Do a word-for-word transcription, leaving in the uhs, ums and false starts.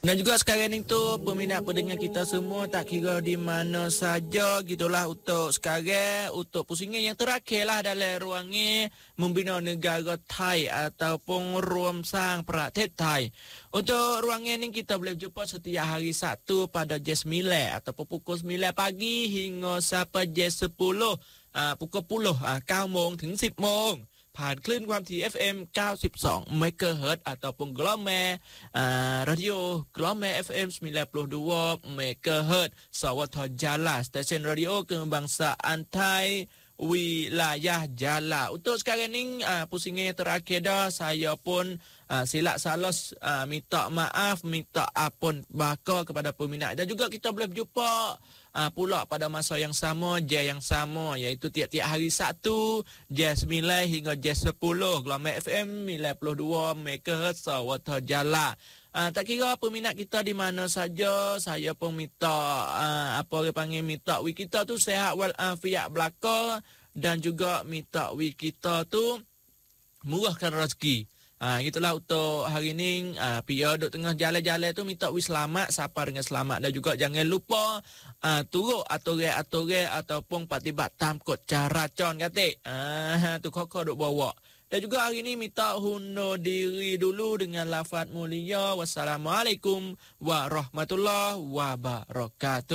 Dan juga sekarang ni tu peminat pendengar kita semua tak kira di mana saja gitulah untuk sekarang untuk pusingan yang terakhir lah dalam ruangnya membina negara Thai ataupun ruang sang Pratet Thai. Untuk ruangan ni kita boleh jumpa setiap hari Sabtu pada jam sembilan ataupun pukul sembilan pagi hingga sampai jam sepuluh uh, pukul sepuluh uh, sembilan โมง ถึง สิบ โมงผ่านคลื่นความถี่ เอฟ เอ็ม เก้าสิบสอง เมกะเฮิรตซ์ ataupun gelombang uh, radio gelombang เอฟ เอ็ม sembilan puluh dua เมกะเฮิรตซ์ Sawatha Jala, stesen radio kebangsaan Thai wilayah Jala. Untuk sekarang ni uh, pusingan yang terakhir dah, saya pun uh, silap salah uh, minta maaf, minta ampun bakal kepada peminat. Dan juga kita boleh berjumpa uh, pula pada masa yang sama, jam yang sama, iaitu tiap-tiap hari Sabtu jam sembilan hingga jam sepuluh gelombang F M sembilan puluh dua megahertz Sawatha Jala. Uh, tak kira peminat kita di mana saja, saya pun minta uh, apa orang panggil minta wi kita tu sehat walafiat belaka dan juga minta wi kita tu murahkan rezeki. Ah, itulah untuk hari ni. Ah, pia duduk tengah jalan-jalan tu minta wi selamat, sapa dengan selamat, dan juga jangan lupa ah, turut aturan-aturan ataupun patibat tamkot cara con kata. Ah, tu kok duk bawa. Dan juga hari ni minta hundur diri dulu dengan lafaz mulia. Wassalamualaikum warahmatullahi wabarakatuh.